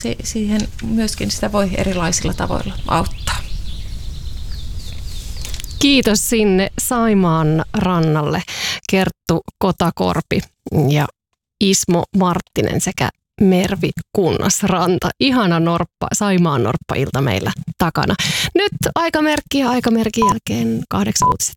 Siihen myöskin sitä voi erilaisilla tavoilla auttaa. Kiitos sinne Saimaan rannalle Kerttu Kotakorpi ja Ismo Marttinen sekä Mervi Kunnasranta. Ihana Saimaan norppa-ilta meillä takana. Nyt aikamerkki ja aikamerkin jälkeen 8 uutiset.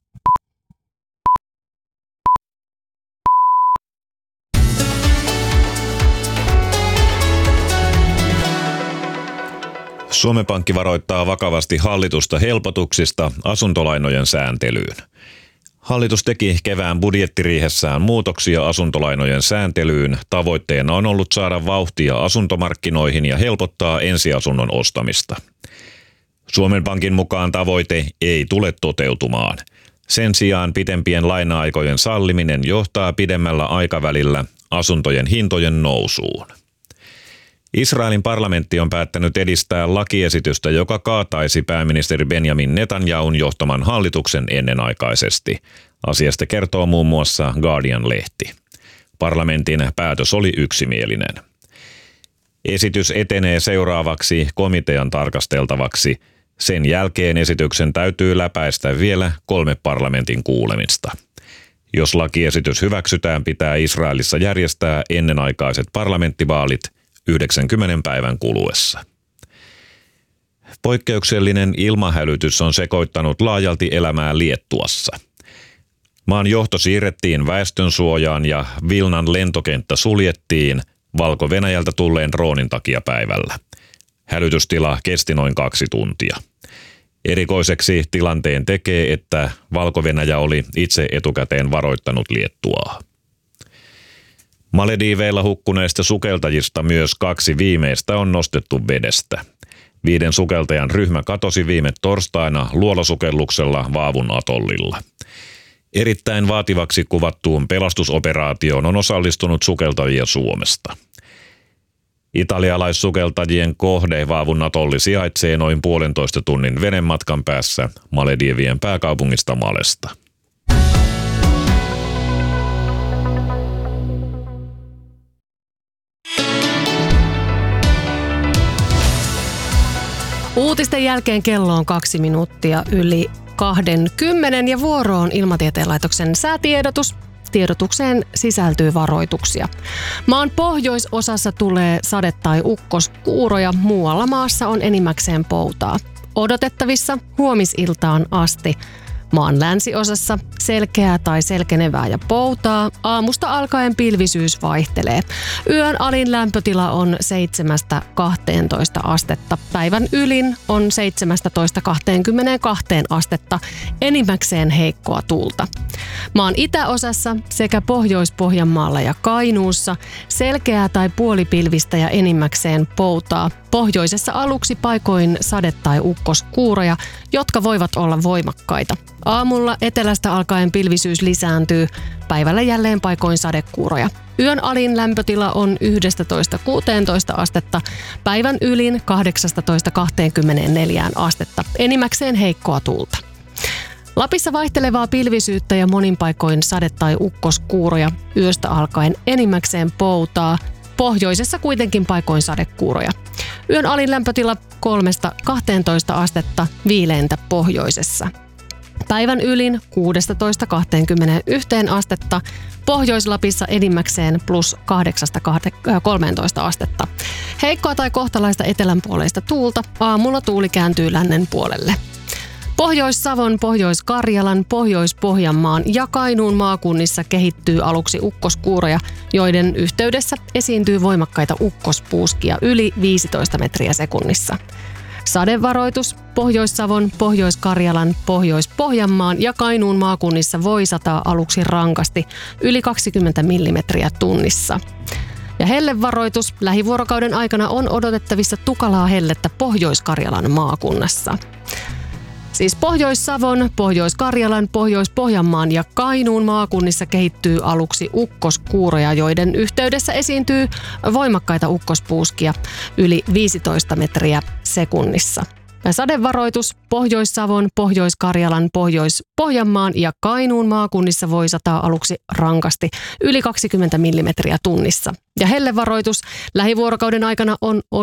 Suomen Pankki varoittaa vakavasti hallitusta helpotuksista asuntolainojen sääntelyyn. Hallitus teki kevään budjettiriihessään muutoksia asuntolainojen sääntelyyn. Tavoitteena on ollut saada vauhtia asuntomarkkinoihin ja helpottaa ensiasunnon ostamista. Suomen Pankin mukaan tavoite ei tule toteutumaan. Sen sijaan pitempien laina-aikojen salliminen johtaa pidemmällä aikavälillä asuntojen hintojen nousuun. Israelin parlamentti on päättänyt edistää lakiesitystä, joka kaataisi pääministeri Benjamin Netanyahun johtaman hallituksen ennenaikaisesti. Asiasta kertoo muun muassa Guardian-lehti. Parlamentin päätös oli yksimielinen. Esitys etenee seuraavaksi komitean tarkasteltavaksi. Sen jälkeen esityksen täytyy läpäistä vielä 3 parlamentin kuulemista. Jos lakiesitys hyväksytään, pitää Israelissa järjestää ennenaikaiset parlamenttivaalit 90 päivän kuluessa. Poikkeuksellinen ilmahälytys on sekoittanut laajalti elämää Liettuassa. Maan johto siirrettiin väestönsuojaan ja Vilnan lentokenttä suljettiin Valko-Venäjältä tulleen droonin takia päivällä. Hälytystila kesti noin 2 tuntia. Erikoiseksi tilanteen tekee, että Valko-Venäjä oli itse etukäteen varoittanut Liettuaa. Malediiveilla hukkuneista sukeltajista myös 2 viimeistä on nostettu vedestä. 5 sukeltajan ryhmä katosi viime torstaina luolasukelluksella Vaavun atollilla. Erittäin vaativaksi kuvattuun pelastusoperaatioon on osallistunut sukeltajia Suomesta. Italialaissukeltajien kohde Vaavun atolli sijaitsee noin 1,5 tunnin venematkan päässä Malediivien pääkaupungista Malesta. Uutisten jälkeen kello on 2 minuuttia yli 20 ja vuoroon Ilmatieteen laitoksen säätiedotus. Tiedotukseen sisältyy varoituksia. Maan pohjoisosassa tulee sade- tai ukkoskuuroja, muualla maassa on enimmäkseen poutaa. Odotettavissa huomisiltaan asti. Maan länsiosassa selkeää tai selkenevää ja poutaa. Aamusta alkaen pilvisyys vaihtelee. Yön alin lämpötila on 7-12 astetta. Päivän ylin on 17-22 astetta. Enimmäkseen heikkoa tuulta. Maan itäosassa sekä Pohjois-Pohjanmaalla ja Kainuussa selkeää tai puolipilvistä ja enimmäkseen poutaa. Pohjoisessa aluksi paikoin sade- tai ukkoskuuroja, jotka voivat olla voimakkaita. Aamulla etelästä alkaen pilvisyys lisääntyy, päivällä jälleen paikoin sadekuuroja. Yön alin lämpötila on 11-16 astetta, päivän ylin 18-24 astetta, enimmäkseen heikkoa tuulta. Lapissa vaihtelevaa pilvisyyttä ja monin paikoin sade- tai ukkoskuuroja, yöstä alkaen enimmäkseen poutaa, pohjoisessa kuitenkin paikoin sadekuuroja. Yön alin lämpötila 3-12 astetta, viileintä pohjoisessa. Päivän ylin 16-21 astetta, Pohjois-Lapissa enimmäkseen plus 8-13 astetta. Heikkoa tai kohtalaista etelänpuoleista tuulta, aamulla tuuli kääntyy lännen puolelle. Pohjois-Savon, Pohjois-Karjalan, Pohjois-Pohjanmaan ja Kainuun maakunnissa kehittyy aluksi ukkoskuuroja, joiden yhteydessä esiintyy voimakkaita ukkospuuskia yli 15 metriä sekunnissa. Sadevaroitus Pohjois-Savon, Pohjois-Karjalan, Pohjois-Pohjanmaan ja Kainuun maakunnissa voi sataa aluksi rankasti yli 20 millimetriä tunnissa. Ja hellevaroitus lähivuorokauden aikana on odotettavissa tukalaa hellettä Pohjois-Karjalan maakunnassa. Siis Pohjois-Savon, Pohjois-Karjalan, Pohjois-Pohjanmaan ja Kainuun maakunnissa kehittyy aluksi ukkoskuuroja, joiden yhteydessä esiintyy voimakkaita ukkospuuskia yli 15 metriä sekunnissa. Sadevaroitus Pohjois-Savon, Pohjois-Karjalan, Pohjois-Pohjanmaan ja Kainuun maakunnissa voi sataa aluksi rankasti yli 20 millimetriä tunnissa. Ja hellevaroitus lähivuorokauden aikana on